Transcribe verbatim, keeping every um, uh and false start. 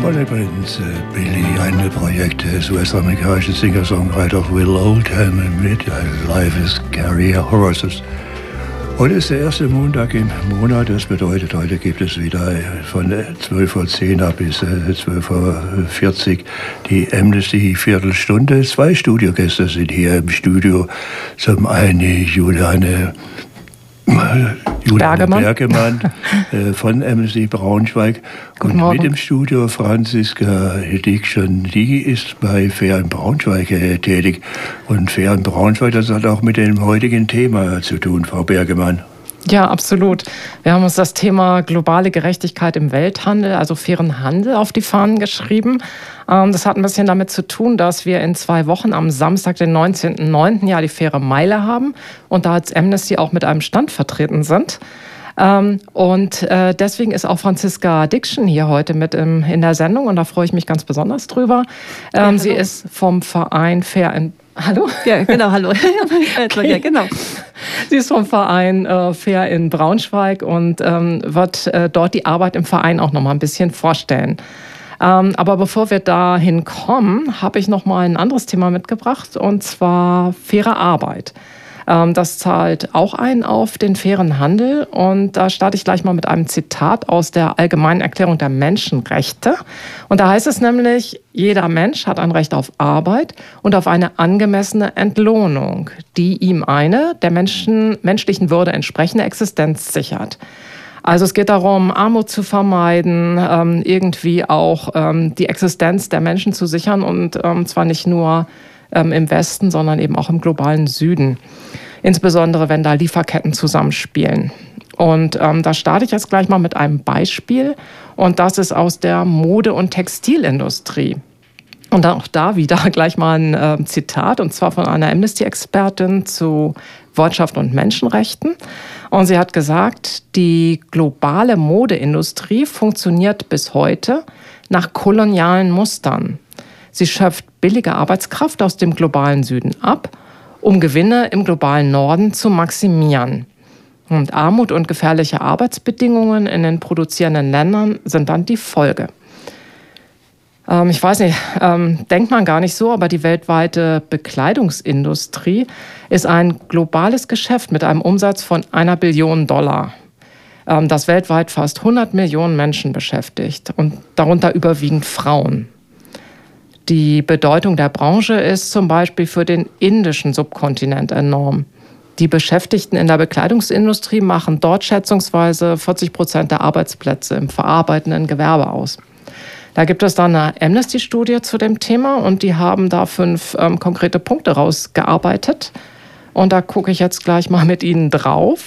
Und übrigens, äh, Billy, ein Projekt des U S-amerikanischen Singer-Songwriters Will Oldham mit Life is Carry Horses. Heute ist der erste Montag im Monat, das bedeutet, heute gibt es wieder von zwölf Uhr zehn ab bis zwölf Uhr vierzig die Amnesty-Viertelstunde. Zwei Studiogäste sind hier im Studio. Zum einen Juliane Juliane Bergemann, Bergemann äh, von Amnesty Braunschweig und Morgen. mit im Studio Franziska Dickschen, die ist bei Fair in Braunschweig äh, tätig. Und Fair in Braunschweig, das hat auch mit dem heutigen Thema zu tun, Frau Bergemann. Ja, absolut. Wir haben uns das Thema globale Gerechtigkeit im Welthandel, also fairen Handel, auf die Fahnen geschrieben. Das hat ein bisschen damit zu tun, dass wir in zwei Wochen am Samstag, den neunzehnten neunten ja die faire Meile haben und da als Amnesty auch mit einem Stand vertreten sind. Und deswegen ist auch Franziska Dickschen hier heute mit in der Sendung und da freue ich mich ganz besonders drüber. Ja, Sie ist vom Verein Fair in Hallo? Ja, genau, hallo. Okay. Ja, genau. Sie ist vom Verein äh, Fair in Braunschweig und ähm, wird äh, dort die Arbeit im Verein auch noch mal ein bisschen vorstellen. Ähm, aber bevor wir dahin kommen, habe ich noch mal ein anderes Thema mitgebracht und zwar faire Arbeit. Ähm, das zahlt auch ein auf den fairen Handel und da starte ich gleich mal mit einem Zitat aus der Allgemeinen Erklärung der Menschenrechte. Und da heißt es nämlich, jeder Mensch hat ein Recht auf Arbeit und auf eine angemessene Entlohnung, die ihm eine der Menschen, menschlichen Würde entsprechende Existenz sichert. Also es geht darum, Armut zu vermeiden, ähm, irgendwie auch ähm, die Existenz der Menschen zu sichern und ähm, zwar nicht nur ähm, im Westen, sondern eben auch im globalen Süden. Insbesondere, wenn da Lieferketten zusammenspielen. Und ähm, da starte ich jetzt gleich mal mit einem Beispiel. Und das ist aus der Mode- und Textilindustrie. Und auch da wieder gleich mal ein äh, Zitat, und zwar von einer Amnesty-Expertin zu Wirtschaft und Menschenrechten. Und sie hat gesagt, die globale Modeindustrie funktioniert bis heute nach kolonialen Mustern. Sie schöpft billige Arbeitskraft aus dem globalen Süden ab, um Gewinne im globalen Norden zu maximieren. Und Armut und gefährliche Arbeitsbedingungen in den produzierenden Ländern sind dann die Folge. Ähm, ich weiß nicht, ähm, denkt man gar nicht so, aber die weltweite Bekleidungsindustrie ist ein globales Geschäft mit einem Umsatz von einer Billion Dollar, ähm, das weltweit fast hundert Millionen Menschen beschäftigt und darunter überwiegend Frauen. Die Bedeutung der Branche ist zum Beispiel für den indischen Subkontinent enorm. Die Beschäftigten in der Bekleidungsindustrie machen dort schätzungsweise vierzig Prozent der Arbeitsplätze im verarbeitenden Gewerbe aus. Da gibt es dann eine Amnesty-Studie zu dem Thema und die haben da fünf ähm, konkrete Punkte rausgearbeitet. Und da gucke ich jetzt gleich mal mit Ihnen drauf.